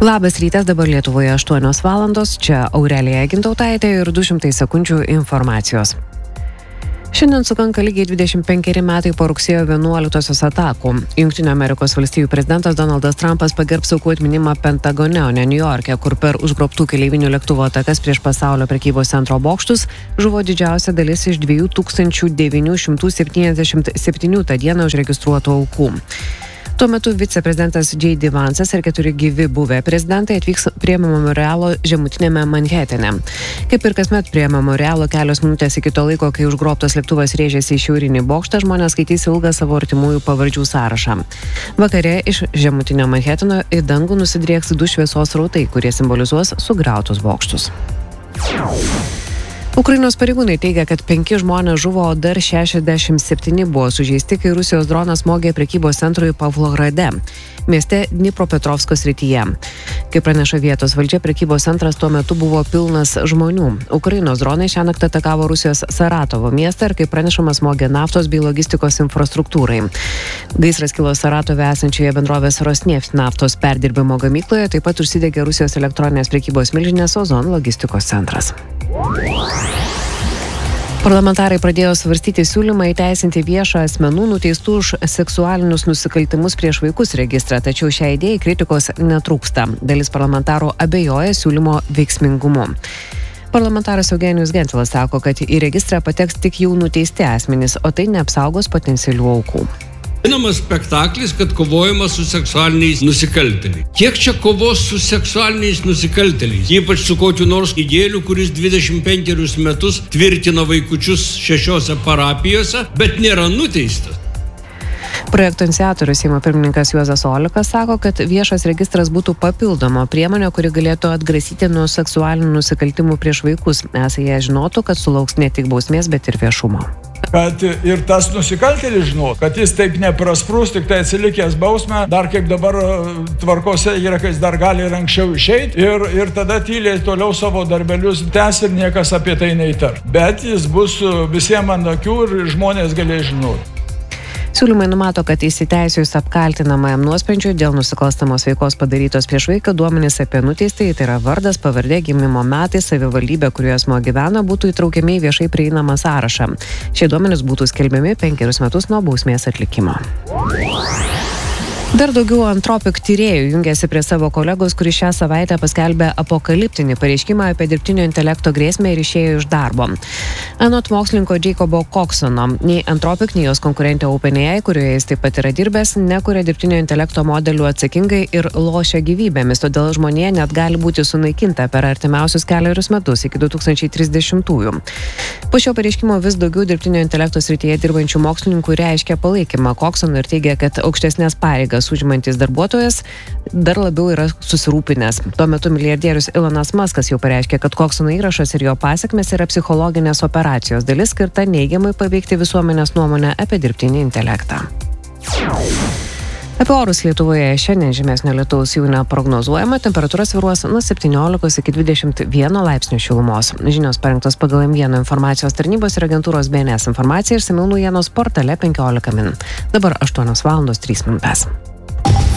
Labas rytas, dabar Lietuvoje 8 valandos, čia Aurelija Gintautaitė ir 200 sekundžių informacijos. Šiandien sukanka lygiai 25 metai po rugsėjo 11-osios atakų. Jungtinių Amerikos valstijų prezidentas Donaldas Trumpas pagerbs aukų atminimą Pentagone, o ne Niujorke, kur per užgrobtų keleivinių lėktuvo atakas prieš pasaulio prekybos centro bokštus žuvo didžiausia dalis iš 2977 tą dieną užregistruotų aukų. Tuo metu viceprezidentas J.D. Vance'as ir 4 gyvi buvę prezidentai atvyks prie memorialo žemutinėme Manhetene. Kaip ir kasmet prie memorialo kelios minutės iki to laiko, kai užgrobtas lėktuvas rėžėsi į šiaurinį bokštą, žmonės skaitys ilgą savo artimųjų pavardžių sąrašą. Vakare iš žemutinio Manheteno į dangų nusidrieks 2 šviesos rautai, kurie simbolizuos sugriautus bokštus. Ukrainos pareigūnai teigia, kad 5 žmonės žuvo, o dar 67 buvo sužeisti, kai Rusijos dronas smogė prekybos centrui Pavlograde, mieste Dnipropetrovsko srityje. Kaip praneša vietos valdžia, prekybos centras tuo metu buvo pilnas žmonių. Ukrainos dronai šiąnakt atakavo Rusijos Saratovo miestą ir, kaip pranešama, smogė naftos bei logistikos infrastruktūrai. Gaisras kilo Saratove esančioje bendrovės Rosneft naftos perdirbimo gamykloje, taip pat užsidegė Rusijos elektroninės prekybos milžinės Ozon logistikos centras. Parlamentarai pradėjo svarstyti siūlymą įteisinti viešą asmenų nuteistų už seksualinius nusikaltimus prieš vaikus registrą, tačiau šiai idėjai kritikos netrūksta. Dalis parlamentarų abejoja siūlymo veiksmingumu. Parlamentaras Eugenijus Gentvilas sako, kad į registrą pateks tik jau nuteisti asmenys, o tai neapsaugos potencialių aukų. Žinomas spektaklis, kad kovojama su seksualiniais nusikaltėliais. Kiek čia kovos su seksualiniais nusikaltėliais? Ypač su kokiu nors įgėliu, kuris 25 metus tvirtina vaikučius 6 parapijose, bet nėra nuteistas. Projekto iniciatorius Seimo pirmininkas Juozas Olekas sako, kad viešas registras būtų papildoma priemonė, kuri galėtų atgrasyti nuo seksualinių nusikaltimų prieš vaikus, nes jie žinotų, kad sulauks ne tik bausmės, bet ir viešumo. Kad ir tas nusikaltėlis žino, kad jis taip neprasprūs, tik tai atsilikęs bausmę, dar kaip dabar tvarkose yra, kad jis dar gali ir anksčiau išeiti ir tada tyliai toliau savo darbelius tęs ir niekas apie tai neįtar. Bet jis bus visiems ant akių ir žmonės galės žinoti. Siūlymai numato, kad įsiteisėjus apkaltinamajam nuosprendžiui dėl nusikalstamos veikos padarytos prieš vaiką duomenys apie nuteistąjį, tai yra vardas, pavardė, gimimo metai, savivaldybė, kurioje asmuo gyvena, būtų įtraukiami į viešai prieinamą sąrašą. Šie duomenys būtų skelbiami 5 metus nuo bausmės atlikimo. Dar daugiau Anthropic tyrėjų jungiasi prie savo kolegos, kuris šią savaitę paskelbė apokaliptinį pareiškimą apie dirbtinio intelekto grėsmę ir išėjo iš darbo. Anot mokslininko Jacobo Coxono, nei Anthropic, nei jos konkurentė OpenAI, kurioje jis taip pat yra dirbęs, nekuria dirbtinio intelekto modelių atsakingai ir lošia gyvybėmis, todėl žmonija net gali būti sunaikinta per artimiausius 4 metus iki 2030-ųjų. Po šio pareiškimo vis daugiau dirbtinio intelekto srityje dirbančių mokslininkų reiškia palaikymą Coxono ir teigia, kad aukštesnės pareigas užimantis darbuotojas dar labiau yra susirūpinęs. Tuo metu milijardierius Elonas Muskas jau pareiškė, kad Coxono įrašas ir jo pasekmės yra psichologinės operacijos dalis skirta neigiamai paveikti visuomenės nuomonę apie dirbtinį intelektą. Apie orus Lietuvoje šiandien žymesnio lietaus jau neprognozuojama, temperatūra svyruos nuo 17 iki 21 laipsnių šilumos. Žinios parengtos pagal M1 informacijos tarnybos ir agentūros BNS informaciją ir išsamiau naujienos portale 15 min. Dabar 8 valandos 3 minutės.